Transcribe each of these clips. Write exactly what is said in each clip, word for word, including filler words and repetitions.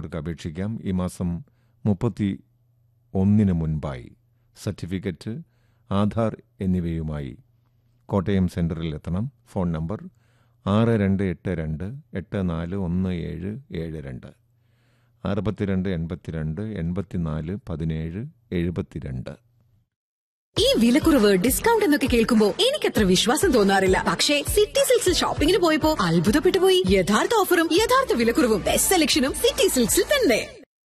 യോഗ്യതയുള്ളവർക്ക് അപേക്ഷിക്കാം. ഈ മാസം മുപ്പത്തി ഒന്നിന് മുൻപായി സർട്ടിഫിക്കറ്റ്, ആധാർ എന്നിവയുമായി കോട്ടയം സെൻറ്ററിൽ എത്തണം. ഫോൺ നമ്പർ ആറ് രണ്ട് എട്ട് രണ്ട് എട്ട് നാല് ഒന്ന് ഏഴ് ഏഴ് രണ്ട് അറുപത്തിരണ്ട് എൺപത്തിരണ്ട് എൺപത്തിനാല് പതിനേഴ് എഴുപത്തിരണ്ട്. ഈ വിലക്കുറവ്, ഡിസ്കൗണ്ട് എന്നൊക്കെ കേൾക്കുമ്പോ എനിക്കത്ര വിശ്വാസം തോന്നാറില്ല. പക്ഷേ സിറ്റി സിൽക്സിൽ ഷോപ്പിംഗിന് പോയപ്പോ അത്ഭുതപ്പെട്ടു പോയി. യഥാർത്ഥ ഓഫറും യഥാർത്ഥ വിലക്കുറവും ബെസ്റ്റ് സെലക്ഷനും സിറ്റി സിൽക്സിൽ തന്നെ.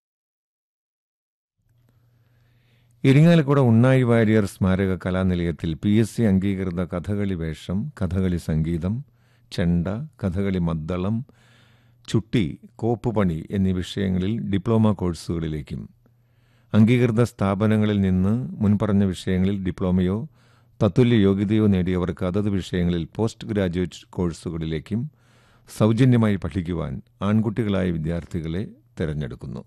ഇരിങ്ങാലക്കുട ഉണ്ണായി വാര്യർ സ്മാരക കലാനിലയത്തിൽ പി എസ് സി അംഗീകൃത കഥകളി വേഷം, കഥകളി സംഗീതം, ചെണ്ട, കഥകളി മദ്ദളം, ചുട്ടി, കോപ്പുപണി എന്നീ വിഷയങ്ങളിൽ ഡിപ്ലോമ കോഴ്സുകളിലേക്കും അംഗീകൃത സ്ഥാപനങ്ങളിൽ നിന്ന് മുൻപറഞ്ഞ വിഷയങ്ങളിൽ ഡിപ്ലോമയോ തത്തുല്യ യോഗ്യതയോ നേടിയവർക്ക് അതത് വിഷയങ്ങളിൽ പോസ്റ്റ് ഗ്രാജുവേറ്റ് കോഴ്സുകളിലേക്കും സൗജന്യമായി പഠിക്കുവാൻ ആൺകുട്ടികളായ വിദ്യാർത്ഥികളെ തിരഞ്ഞെടുക്കുന്നു.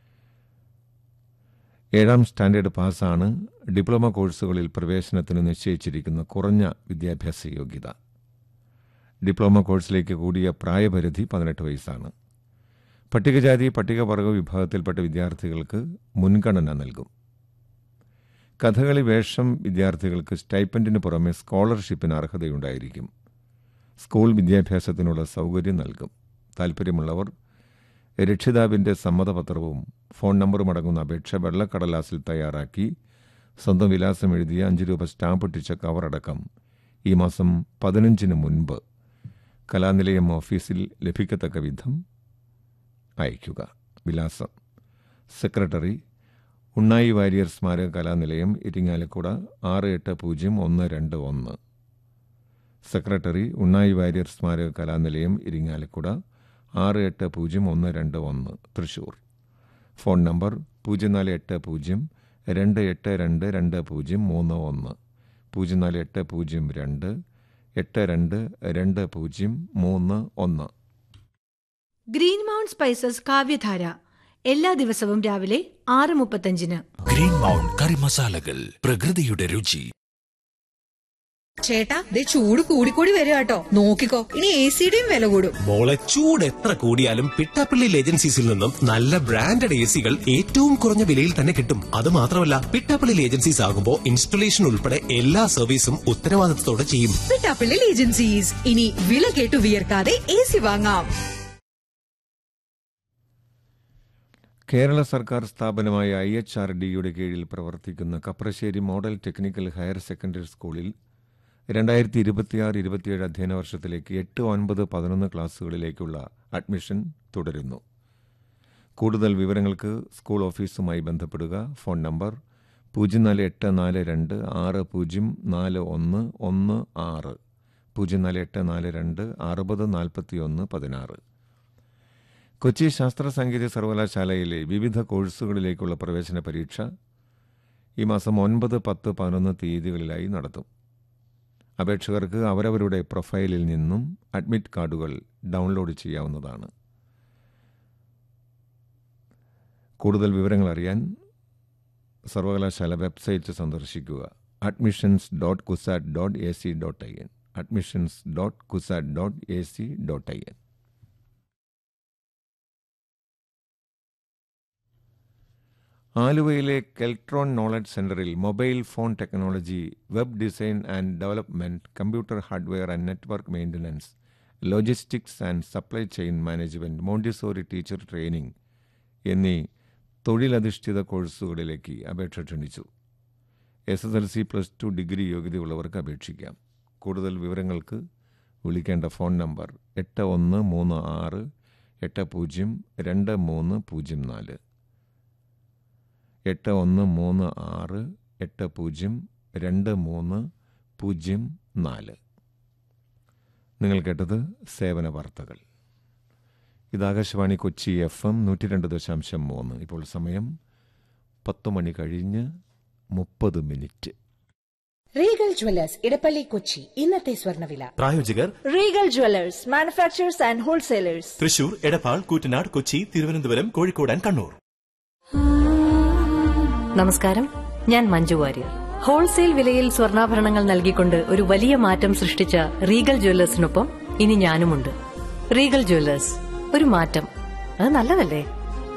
ഏഴാം സ്റ്റാൻഡേർഡ് പാസ്സാണ് ഡിപ്ലോമ കോഴ്സുകളിൽ പ്രവേശനത്തിന് നിശ്ചയിച്ചിരിക്കുന്ന കുറഞ്ഞ വിദ്യാഭ്യാസ യോഗ്യത. ഡിപ്ലോമ കോഴ്സിലേക്ക് കൂടിയ പ്രായപരിധി പതിനെട്ട് വയസ്സാണ്. പട്ടികജാതി പട്ടികവർഗ വിഭാഗത്തിൽപ്പെട്ട വിദ്യാർത്ഥികൾക്ക് മുൻഗണന നൽകും. കഥകളി വേഷം വിദ്യാർത്ഥികൾക്ക് സ്റ്റൈപ്പൻഡിന് പുറമെ സ്കോളർഷിപ്പിന് അർഹതയുണ്ടായിരിക്കും. സ്കൂൾ വിദ്യാഭ്യാസത്തിനുള്ള സൗകര്യം നൽകും. താൽപ്പര്യമുള്ളവർ രക്ഷിതാവിൻ്റെ സമ്മതപത്രവും ഫോൺ നമ്പറും അടങ്ങുന്ന അപേക്ഷ വെള്ളക്കടലാസിൽ തയ്യാറാക്കി സ്വന്തം വിലാസം എഴുതിയ അഞ്ച് രൂപ സ്റ്റാമ്പ് ഒട്ടിച്ച കവറടക്കം ഈ മാസം പതിനഞ്ചിന് മുൻപ് കലാനിലയം ഓഫീസിൽ ലഭിക്കത്തക്ക വിധം അയയ്ക്കുക. വിലാസം: സെക്രട്ടറി, ഉണ്ണായി വാര്യർ സ്മാരക കലാനിലയം, ഇരിങ്ങാലക്കുട ആറ് എട്ട് പൂജ്യം ഒന്ന് രണ്ട് ഒന്ന്. സെക്രട്ടറി, ഉണ്ണായി വാര്യർ സ്മാരക കലാനിലയം, ഇരിങ്ങാലക്കുട ആറ് എട്ട് പൂജ്യം ഒന്ന് രണ്ട് ഒന്ന്, തൃശൂർ. ഫോൺ നമ്പർ പൂജ്യം നാല് എട്ട് പൂജ്യം രണ്ട് എട്ട് രണ്ട് രണ്ട് പൂജ്യം മൂന്ന് ഒന്ന്, പൂജ്യം നാല് എട്ട് പൂജ്യം രണ്ട് എട്ട് രണ്ട് രണ്ട് പൂജ്യം മൂന്ന് ഒന്ന്. ഗ്രീൻ മൗണ്ട് സ്പൈസസ് കാവ്യധാര എല്ലാ ദിവസവും രാവിലെ ആറ് മുപ്പത്തഞ്ചിന്. ഗ്രീൻ മൗണ്ട് കറി മസാലകൾ, പ്രകൃതിയുടെ രുചി. ചേട്ടാ, ദേ ചൂട് കൂടിക്കൂടി വരിക കേട്ടോ. നോക്കിക്കോ, ഇനി എ സിയുടെയും വില കൂടും. മോളെ, ചൂട് എത്ര കൂടിയാലും പിട്ടാപ്പള്ളി ഏജൻസീസിൽ നിന്നും നല്ല ബ്രാൻഡഡ് എ സികൾ ഏറ്റവും കുറഞ്ഞ വിലയിൽ തന്നെ കിട്ടും. അത് മാത്രമല്ല, പിട്ടാപ്പള്ളി ഏജൻസീസ് ആകുമ്പോൾ ഇൻസ്റ്റലേഷൻ ഉൾപ്പെടെ എല്ലാ സർവീസും ഉത്തരവാദിത്തത്തോടെ ചെയ്യും. പിട്ടാപ്പള്ളി ഏജൻസീസ്, ഇനി വില കേട്ടു വിയർക്കാതെ എ സി വാങ്ങാം. കേരള സർക്കാർ സ്ഥാപനമായ ഐ എച്ച് ആർ ഡിയുടെ കീഴിൽ പ്രവർത്തിക്കുന്ന Kaprassery model technical higher secondary സ്കൂളിൽ രണ്ടായിരത്തി ഇരുപത്തിയാറ് ഇരുപത്തിയേഴ് അധ്യയന വർഷത്തിലേക്ക് എട്ട് ഒൻപത് പതിനൊന്ന് ക്ലാസുകളിലേക്കുള്ള അഡ്മിഷൻ തുടരുന്നു. കൂടുതൽ വിവരങ്ങൾക്ക് സ്കൂൾ ഓഫീസുമായി ബന്ധപ്പെടുക. ഫോൺ നമ്പർ പൂജ്യം നാല് എട്ട് നാല് രണ്ട് ആറ് പൂജ്യം നാല് ഒന്ന് ഒന്ന് ആറ്, പൂജ്യം നാല് എട്ട് നാല് രണ്ട് അറുപത് നാൽപ്പത്തി ഒന്ന് പതിനാറ്. കൊച്ചി ശാസ്ത്ര സാങ്കേതിക സർവകലാശാലയിലെ വിവിധ കോഴ്സുകളിലേക്കുള്ള പ്രവേശന പരീക്ഷ ഈ മാസം ഒൻപത്, പത്ത്, പതിനൊന്ന് തീയതികളിലായി നടത്തും. അപേക്ഷകർക്ക് അവരവരുടെ പ്രൊഫൈലിൽ നിന്നും അഡ്മിറ്റ് കാർഡുകൾ ഡൗൺലോഡ് ചെയ്യാവുന്നതാണ്. കൂടുതൽ വിവരങ്ങൾ അറിയാൻ സർവകലാശാല വെബ്സൈറ്റ് സന്ദർശിക്കുക. Admissions dot CUSAT dot A C dot I N admissions dot CUSAT dot A C dot I N. ആലുവയിലെ കെൽട്രോൺ നോളജ് സെന്ററിൽ mobile phone technology, web design and development, computer hardware and network maintenance, logistics and supply chain management, Montessori teacher training എന്നീ തൊഴിലധിഷ്ഠിത കോഴ്സുകളിലേക്ക് അപേക്ഷ ക്ഷണിച്ചു. S S L C, plus two, degree യോഗ്യതയുള്ളവർക്ക് അപേക്ഷിക്കാം. കൂടുതൽ വിവരങ്ങൾക്ക് വിളിക്കേണ്ട ഫോൺ നമ്പർ എട്ട് ഒന്ന് മൂന്ന് ആറ് എട്ട് പൂജ്യം രണ്ട് മൂന്ന് പൂജ്യം നാല്, എട്ട് ഒന്ന് മൂന്ന് ആറ് എട്ട് പൂജ്യം രണ്ട് മൂന്ന് പൂജ്യം നാല്. നിങ്ങൾ കേട്ടത് സേവന വാർത്തകൾ. ഇത് ആകാശവാണി കൊച്ചി എഫ് എം നൂറ്റി രണ്ട് ദശാംശം മൂന്ന്. ഇപ്പോൾ സമയം പത്ത് മണി കഴിഞ്ഞ് മുപ്പത് minute. Regal Jewellers Edappally Kochi ഇന്നത്തെ സ്വർണ്ണവില. പ്രായോജകർ Regal Jewellers, manufacturers and wholesalers, Thrissur, Edappal, Koottanad, Kochi, Thiruvananthapuram, Kozhikode and Kannur. നമസ്കാരം, ഞാൻ മഞ്ജു വാര്യർ. ഹോൾസെയിൽ വിലയിൽ സ്വർണ്ണാഭരണങ്ങൾ നൽകിക്കൊണ്ട് ഒരു വലിയ മാറ്റം സൃഷ്ടിച്ച റീഗൽ ജ്വല്ലേഴ്സിനൊപ്പം ഇനി ഞാനുമുണ്ട്. റീഗൽ ജ്വല്ലേഴ്സ്, ഒരു മാറ്റം, അത് നല്ലതല്ലേ?